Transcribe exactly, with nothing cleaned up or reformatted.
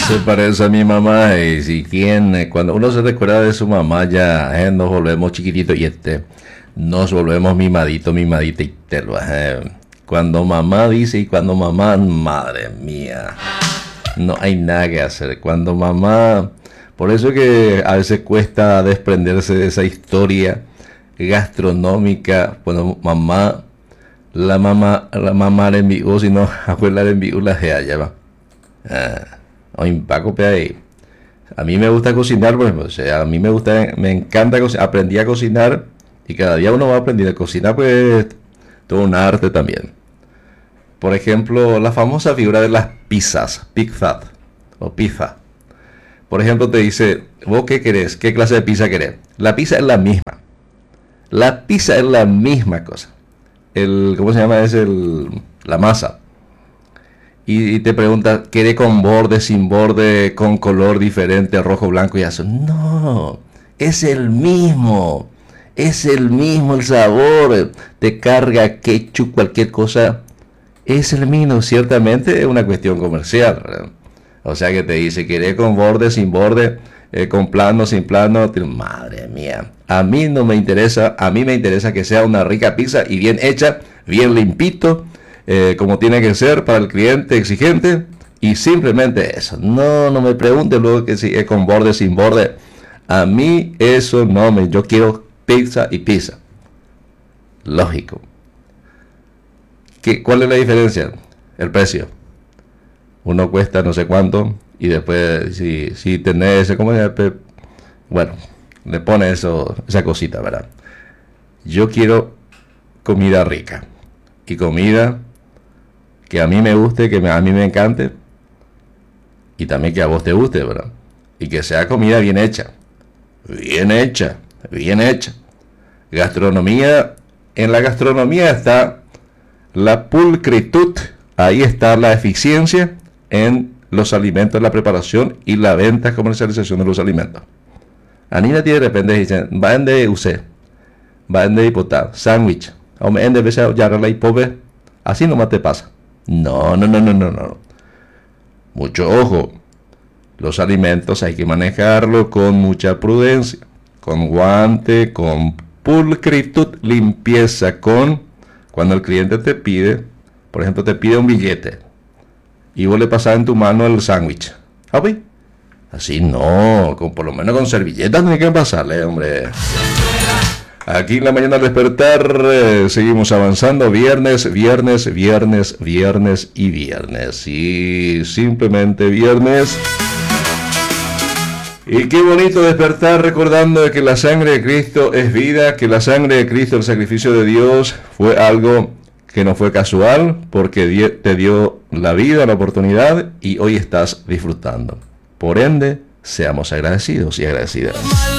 Se parece a mi mamá y si quien, cuando uno se recuerda de su mamá ya eh, nos volvemos chiquititos y este, nos volvemos mimadito, mimadita y te lo eh. Cuando mamá dice y cuando mamá, madre mía, no hay nada que hacer. Cuando mamá, por eso que a veces cuesta desprenderse de esa historia gastronómica, cuando mamá, la mamá, la mamá le envió, si no, abuela le envió la de allá va. Ah. Paco, a mí me gusta cocinar, por ejemplo, o sea, a mí me gusta, me encanta cocinar, aprendí a cocinar y cada día uno va aprendiendo a cocinar, pues todo un arte también. Por ejemplo, la famosa figura de las pizzas, pizza o pizza. Por ejemplo, te dice, ¿vos qué querés? ¿Qué clase de pizza querés? La pizza es la misma. La pizza es la misma cosa. El, ¿cómo se llama? Es el, la masa. Y te pregunta, ¿quiere con borde, sin borde, con color diferente, rojo, blanco y azul? No, es el mismo, es el mismo el sabor, te carga ketchup, cualquier cosa, es el mismo, ciertamente es una cuestión comercial, ¿verdad? O sea que te dice, ¿quiere con borde, sin borde, eh, con plano, sin plano? Madre mía, a mí no me interesa, a mí me interesa que sea una rica pizza y bien hecha, bien limpito, Eh, como tiene que ser para el cliente exigente y simplemente eso. No, no me pregunte luego que si es con borde, sin borde. A mí eso no me... Yo quiero pizza y pizza. Lógico. ¿Qué, ¿Cuál es la diferencia? El precio. Uno cuesta no sé cuánto y después si, si tenés ese... ¿cómo es? Bueno, le pone eso, esa cosita, ¿verdad? Yo quiero comida rica y comida que a mí me guste, que me, a mí me encante y también que a vos te guste, ¿verdad? Y que sea comida bien hecha, bien hecha, bien hecha. Gastronomía, en la gastronomía está la pulcritud, ahí está la eficiencia en los alimentos, la preparación y la venta, comercialización de los alimentos. Anina tiene de repente dicen, va en de usted, va en de diputado, sándwich, o me en de veces ya la hipobe, así nomás te pasa. No, no, no, no, no, no. Mucho ojo. Los alimentos hay que manejarlo con mucha prudencia, con guante, con pulcritud, limpieza, con cuando el cliente te pide, por ejemplo, te pide un billete y vos le pasás en tu mano el sándwich. ¿Ah, pues? Así no, con, por lo menos con servilletas no hay que pasarle, hombre. Aquí en la mañana al despertar eh, seguimos avanzando, viernes, viernes, viernes, viernes y viernes. Y simplemente viernes. Y qué bonito despertar recordando de que la sangre de Cristo es vida, que la sangre de Cristo, el sacrificio de Dios, fue algo que no fue casual, porque te dio la vida, la oportunidad y hoy estás disfrutando. Por ende, seamos agradecidos y agradecidas.